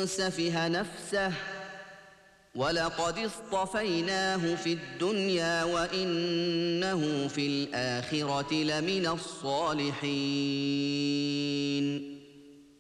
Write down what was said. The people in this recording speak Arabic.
سفه نفسه ولقد اصطفيناه في الدنيا وإنه في الآخرة لمن الصالحين